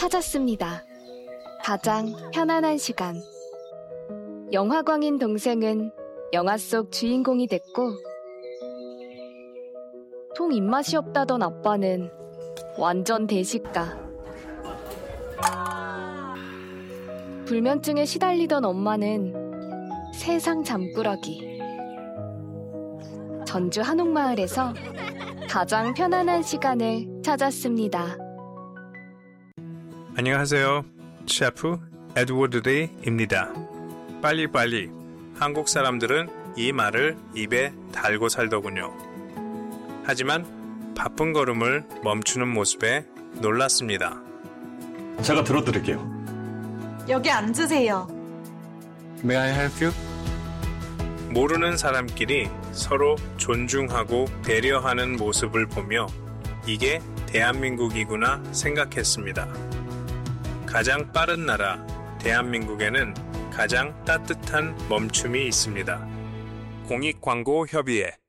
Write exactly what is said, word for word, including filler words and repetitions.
찾았습니다. 가장 편안한 시간. 영화광인 동생은 영화 속 주인공이 됐고, 통 입맛이 없다던 아빠는 완전 대식가. 불면증에 시달리던 엄마는 세상 잠꾸러기. 전주 한옥마을에서 가장 편안한 시간을 찾았습니다. 안녕하세요. 셰프 에드워드 레이입니다. 빨리빨리. 한국 사람들은 이 말을 입에 달고 살더군요. 하지만 바쁜 걸음을 멈추는 모습에 놀랐습니다. 제가 들어드릴게요. 여기 앉으세요. May I help you? 모르는 사람끼리 서로 존중하고 배려하는 모습을 보며 이게 대한민국이구나 생각했습니다. 가장 빠른 나라 대한민국에는 가장 따뜻한 멈춤이 있습니다. 공익광고협의회